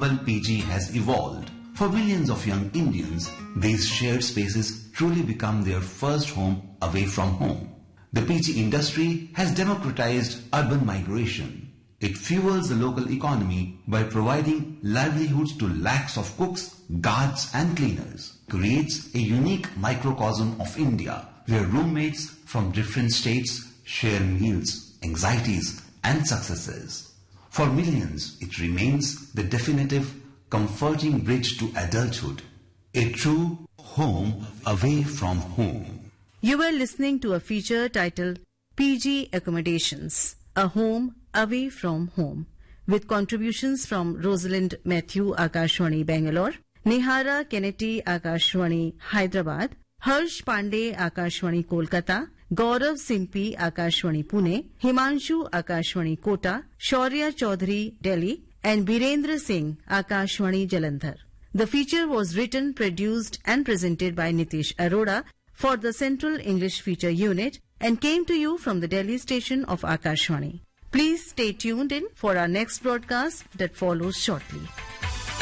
humble PG has evolved. For millions of young Indians, these shared spaces truly become their first home away from home. The PG industry has democratized urban migration. It fuels the local economy by providing livelihoods to lakhs of cooks, guards and cleaners. Creates a unique microcosm of India where roommates from different states share meals, anxieties and successes. For millions, it remains the definitive, comforting bridge to adulthood. A true home away from home. You were listening to a feature titled PG Accommodations, a home away from home, with contributions from Rosalind Matthew, Akashwani, Bangalore, Nihara Kennedy, Akashwani, Hyderabad, Harsh Pandey, Akashwani, Kolkata, Gaurav Simpi, Akashwani, Pune, Himanshu, Akashwani, Kota, Shaurya Chaudhary, Delhi, and Birendra Singh, Akashwani, Jalandhar. The feature was written, produced and presented by Nitish Arora for the Central English Feature Unit and came to you from the Delhi station of Akashwani. Please stay tuned in for our next broadcast that follows shortly.